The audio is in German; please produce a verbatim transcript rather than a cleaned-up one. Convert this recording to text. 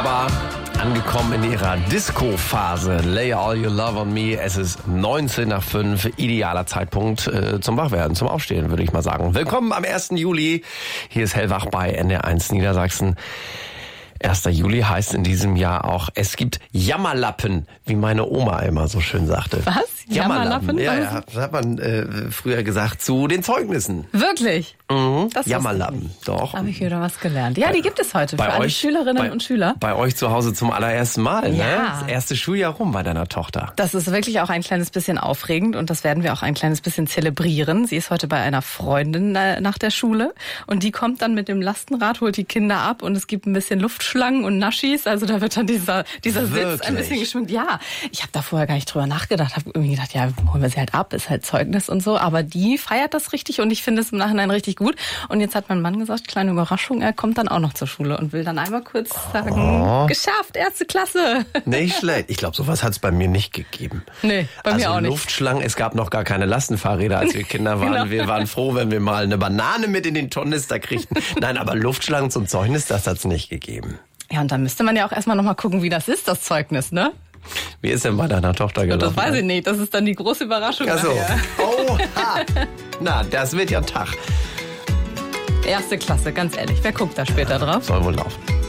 aber angekommen in ihrer Disco-Phase. Lay all your love on me. Es ist neunzehn nach fünf. Idealer Zeitpunkt äh, zum Wachwerden, zum Aufstehen, würde ich mal sagen. Willkommen am ersten Juli. Hier ist Hellwach bei N D R eins Niedersachsen. erster Juli heißt in diesem Jahr auch, es gibt Jammerlappen, wie meine Oma immer so schön sagte. Was? Jammerlappen? Jammerlappen? Ja, ja, das hat man äh, früher gesagt zu den Zeugnissen. Wirklich? Mhm. Das Jammerlappen, doch. Habe ich wieder was gelernt. Ja, die gibt es heute Bei für alle euch- Schülerinnen bei- und Schüler. Bei euch zu Hause zum allerersten Mal, ne? Ja. Das erste Schuljahr rum bei deiner Tochter. Das ist wirklich auch ein kleines bisschen aufregend und das werden wir auch ein kleines bisschen zelebrieren. Sie ist heute bei einer Freundin äh, nach der Schule und die kommt dann mit dem Lastenrad, holt die Kinder ab und es gibt ein bisschen Luftschlangen und Naschis. Also da wird dann dieser dieser Sitz Wirklich? ein bisschen geschwingt. Ja, ich habe da vorher gar nicht drüber nachgedacht. Habe irgendwie gedacht, ja, holen wir sie halt ab, ist halt Zeugnis und so. Aber die feiert das richtig und ich finde es im Nachhinein richtig gut. Und jetzt hat mein Mann gesagt, kleine Überraschung, er kommt dann auch noch zur Schule und will dann einmal kurz sagen, Oh. geschafft, erste Klasse. Nicht schlecht. Ich glaube, sowas hat es bei mir nicht gegeben. Nee, bei also mir auch nicht. Luftschlangen, es gab noch gar keine Lastenfahrräder, als wir Kinder waren. Genau. Wir waren froh, wenn wir mal eine Banane mit in den Tornister kriegten. Nein, aber Luftschlangen zum Zeugnis, das hat es nicht gegeben. Ja, und dann müsste man ja auch erstmal nochmal gucken, wie das ist, das Zeugnis, ne? Wie ist denn bei deiner Tochter Und gelaufen? das weiß ich nicht, das ist dann die große Überraschung. Ach so. nachher. Oha. Na, das wird ja ein Tag. Erste Klasse, ganz ehrlich, wer guckt da später drauf? Soll wohl laufen.